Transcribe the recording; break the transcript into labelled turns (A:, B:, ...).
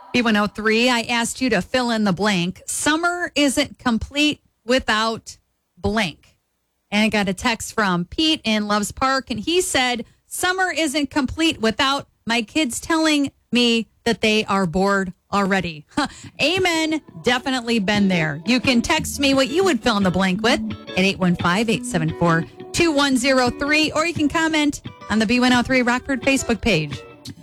A: B103, I asked you to fill in the blank. Summer isn't complete without blank. And I got a text from Pete in Loves Park, and he said, summer isn't complete without my kids telling me that they are bored already. Amen. Definitely been there. You can text me what you would fill in the blank with at 815-874-2103, or you can comment on the B103 Rockford Facebook page.